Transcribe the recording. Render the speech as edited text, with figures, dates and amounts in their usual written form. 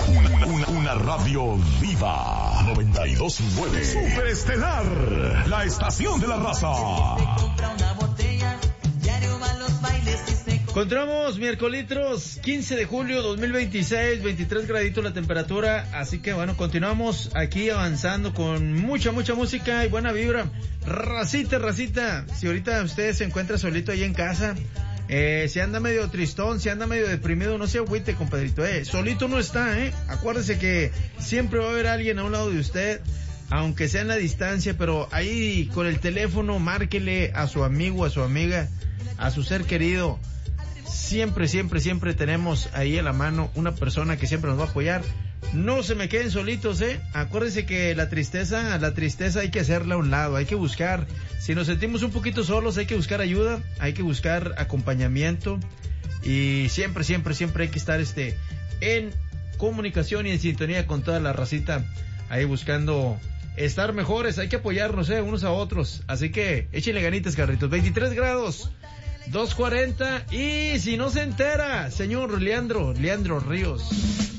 Una radio viva. 92.9. Superestelar. La estación de la raza. Encontramos miércoles 15 de julio 2026, 23 graditos la temperatura, así que bueno, continuamos aquí avanzando con mucha música y buena vibra. Racita, si ahorita usted se encuentra solito ahí en casa, si anda medio tristón, si anda medio deprimido, no se agüite, compadrito, solito no está, acuérdese que siempre va a haber alguien a un lado de usted, aunque sea en la distancia, pero ahí con el teléfono márquele a su amigo, a su amiga, a su ser querido. Siempre tenemos ahí a la mano una persona que siempre nos va a apoyar. No se me queden solitos, acuérdense que la tristeza hay que hacerla a un lado, hay que buscar, si nos sentimos un poquito solos, hay que buscar ayuda, hay que buscar acompañamiento, y siempre hay que estar en comunicación y en sintonía con toda la racita, ahí buscando estar mejores, hay que apoyarnos, unos a otros, así que échenle ganitas, carritos. 23 grados 2:40, y si no se entera, señor Leandro Ríos,